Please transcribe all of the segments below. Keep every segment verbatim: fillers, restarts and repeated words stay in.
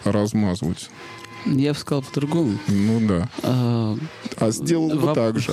размазывать. Я бы сказал по-другому. Ну да. А, а сделал бы воп... так же.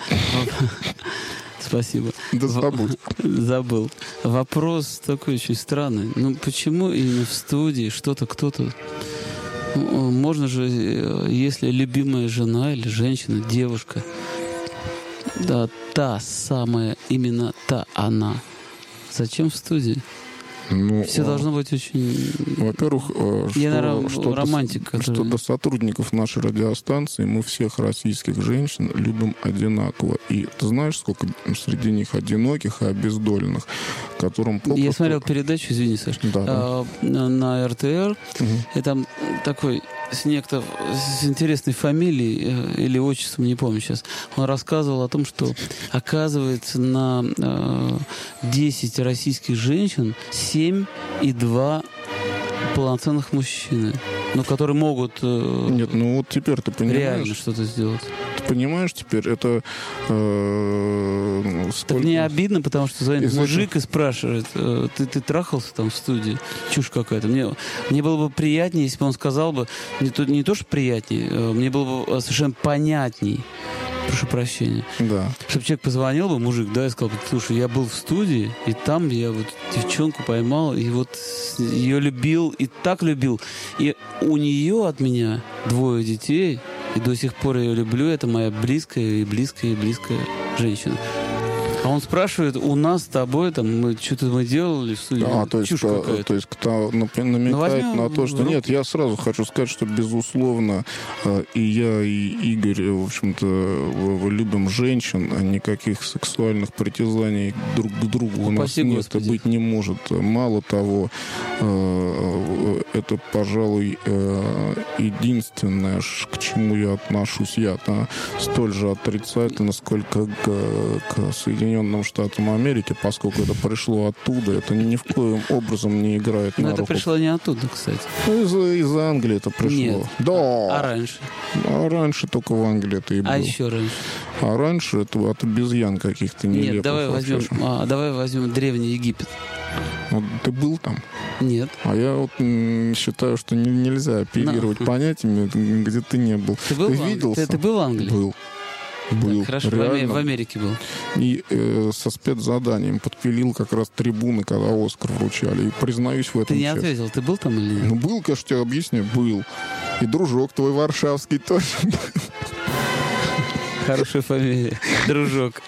Спасибо. Да забудь. Забыл. Вопрос такой очень странный. Ну, почему именно в студии что-то, кто-то... Можно же, если любимая жена или женщина, девушка, да, та самая, именно та она, зачем в студии? Ну, все должно быть очень... Во-первых, что, Я, наверное, что, романтик, до, который... что до сотрудников нашей радиостанции мы всех российских женщин любим одинаково. И ты знаешь, сколько среди них одиноких и обездоленных, которым попросту... Я смотрел передачу, извини, Саш, да, а, да. на эр тэ эр, угу. И там такой... с некто с интересной фамилией или отчеством, не помню сейчас, он рассказывал о том, что оказывается на э, десять российских женщин семь и два полноценных мужчины, но которые могут э, Нет, ну вот теперь ты понимаешь, реально что-то сделать. Ты понимаешь теперь, это... Э, так мне обидно, потому что звонит мужик этих... и спрашивает, э, ты, ты трахался там в студии? Чушь какая-то. Мне, мне было бы приятнее, если бы он сказал бы, не то, не то что приятнее, э, мне было бы совершенно понятней, прошу прощения. Да. Чтобы человек позвонил бы, мужик, да, и сказал бы, слушай, я был в студии, и там я вот девчонку поймал, и вот ее любил, и так любил. И у нее от меня двое детей, и до сих пор я ее люблю, это моя близкая и близкая и близкая женщина. А он спрашивает, у нас с тобой там мы что-то мы делали в студии? А, то есть, кто, то есть кто намекает ну, на то, что... Нет, я сразу хочу сказать, что, безусловно, и я, и Игорь, в общем-то, любим женщин, а никаких сексуальных притязаний друг к другу у нас Спасибо, нет, Господи. Быть не может. Мало того, это, пожалуй, единственное, к чему я отношусь я столь же отрицательно, сколько к, к Соединенным Штатам Америки, поскольку это пришло оттуда, это ни в коем образом не играет Но на это руку. пришло не оттуда, кстати. Ну, из, из Англии это пришло. Нет. Да. А, а раньше? А раньше только в Англии это и было. А еще раньше? А раньше это от обезьян каких-то нелепых. Нет, давай возьмем, а, давай возьмем Древний Египет. Вот ты был там? Нет. А я вот м, считаю, что не, нельзя оперировать Но. понятиями, где ты не был. Ты, был ты в видел? Ты, ты был в Англии? Был. Был. Так, хорошо, реально. в Америке был. И э, со спецзаданием подпилил как раз трибуны, когда Оскар вручали. И признаюсь в этом. Ты не честно. ответил, ты был там или нет? Ну, был, конечно, тебе объясню, был. И дружок твой варшавский тоже был. Хорошая фамилия. Дружок.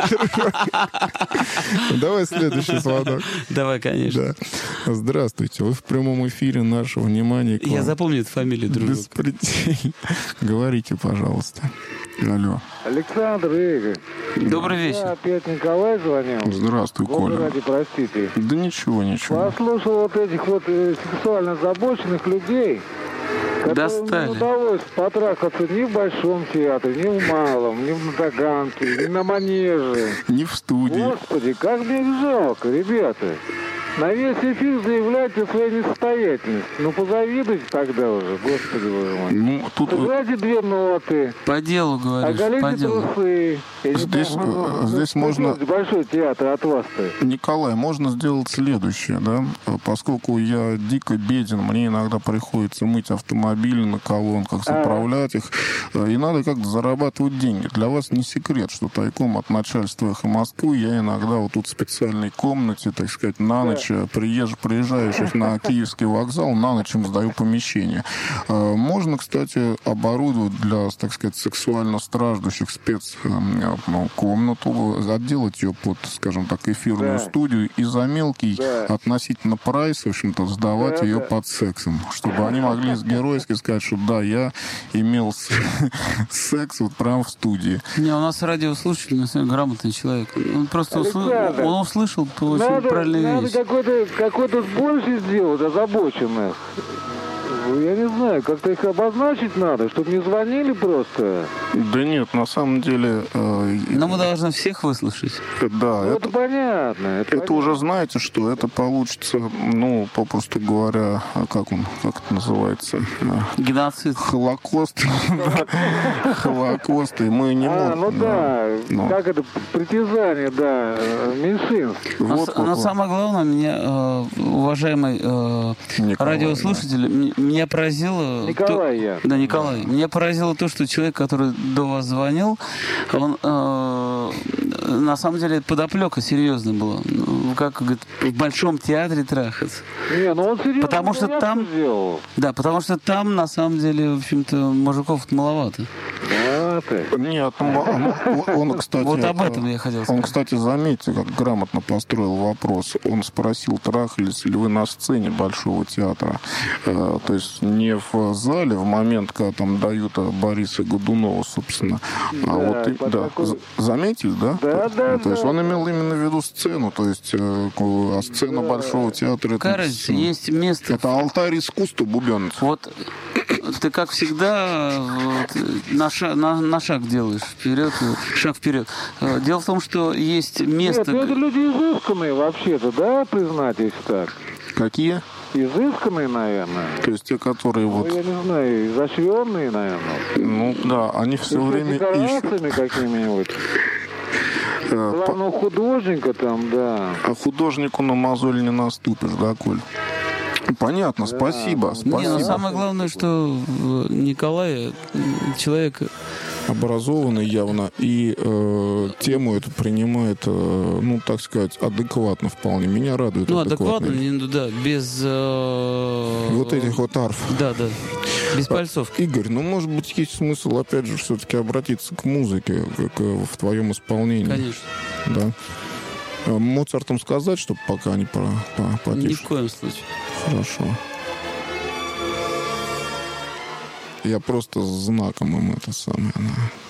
Давай следующий звонок. Давай, конечно. Да. Здравствуйте. Вы в прямом эфире. Наше внимание. Я запомню эту фамилию, Дружок. Беспредельно. Говорите, пожалуйста. Алло. Александр, Игорь. Добрый вечер. Я опять Николай звонил. Здравствуй, Бога Коля. ради, простите. Да ничего, ничего. Послушал вот этих вот э, сексуально озабоченных людей, которым Достали. не удалось потрахаться ни в Большом театре, ни в Малом, ни в Таганке, ни на Манеже. Не в студии. Господи, как мне их жалко, ребята. На весь эфир заявляйте о своей несостоятельности. Ну, позавидуйте тогда уже, господи боже мой. Ну, тут... Сыграйте две ноты. По делу говоришь, оголите по делу. трусы. Здесь, знаю, здесь ну, можно... Большой театр от вас-то. Николай, можно сделать следующее, да? Поскольку я дико беден, мне иногда приходится мыть автомобили на колонках, заправлять их, и надо как-то зарабатывать деньги. Для вас не секрет, что тайком от начальства «Эхо Москвы» я иногда вот тут в специальной комнате, так сказать, на ночь приезж... приезжающих на Киевский вокзал, на ночь им сдаю помещение. Можно, кстати, оборудовать для, так сказать, сексуально страждущих спец комнату, отделать ее под, скажем так, эфирную да. студию и за мелкий да. относительно прайс, в общем-то, сдавать да, ее да. под сексом, чтобы они могли геройски сказать, что да, я имел секс вот прямо в студии. Не, у нас радиослушатель, на самом деле, грамотный человек. Он просто услышал, он услышал очень надо, правильную надо вещь. Какой-то, какой-то больше сделать озабоченных. Я не знаю, как-то их обозначить надо, чтобы не звонили просто. Да нет, на самом деле... Э, Но мы должны всех выслушать. Да, ну, это, это понятно. Это, это понятно. Уже знаете, что это получится, ну, попросту говоря, как он, как это называется? Геноцид. Холокост. Холокост, и мы не можем... А, ну да, как это, притязание, да, меньшинств. Но самое главное, меня, э, уважаемый э, радиослушатель, да. меня поразило... Николай то, я. Да, Николай. Да. Меня поразило то, что человек, который до вас звонил, он э, на самом деле подоплека серьезная была. Ну, как говорит, в Большом театре трахаться. Не, ну он серьезно потому что там, сделал. Да, потому что там, на самом деле, в общем-то, мужиков маловато. А, ты. Нет, он, он, кстати... Вот об этом я хотел сказать. Он, кстати, заметьте, как грамотно построил вопрос. Он спросил, трахались ли вы на сцене Большого театра. Э, то есть не в зале в момент, когда там дают Бориса Годунова, собственно. Да, а вот и, да, такой... заметили, да? Да, то, да, то есть да. он имел именно в виду сцену, то есть э, а сцена да. Большого театра... Кажется, есть место... Это алтарь искусства бубенец. Вот ты, как всегда, вот, на, шаг, на, на шаг делаешь вперед, шаг вперед. Дело в том, что есть место... Нет, это люди изысканные вообще-то, да, признать, если так? Какие? Изысканные, наверное. То есть те, которые ну, вот... я не знаю, изощренные, наверное. Ну, да, они все и время ищут... какими-нибудь. Главного по... художника там, да. А художнику на мозоль не наступишь, да, Коль? Понятно, да, спасибо. спасибо. Не, но самое главное, что Николай человек образованный явно, и э, тему эту принимает, э, ну, так сказать, адекватно вполне. Меня радует. Ну, адекватно, адекватно да, без... Э, вот этих вот арф. Да, да, без пальцов. А, Игорь, ну, может быть, есть смысл, опять же, все-таки обратиться к музыке, к, в твоем исполнении. Конечно. Да. Моцартом сказать, чтобы пока они по, по, потише? Ни в коем случае. Хорошо. Я просто знаком им это самое. Да.